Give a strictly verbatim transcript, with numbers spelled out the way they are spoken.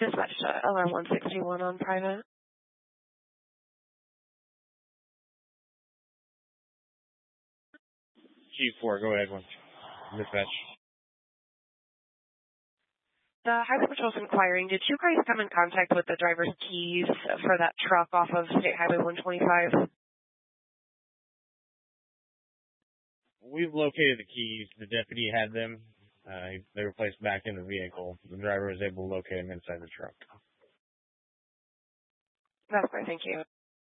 Dispatch to L R one sixty-one on private. G four, go ahead, one. Dispatch. The Highway Patrol's inquiring, did you guys come in contact with the driver's keys for that truck off of State Highway one twenty-five? We've located the keys. The deputy had them. Uh, they were placed back in the vehicle. The driver was able to locate them inside the truck. That's great, thank you.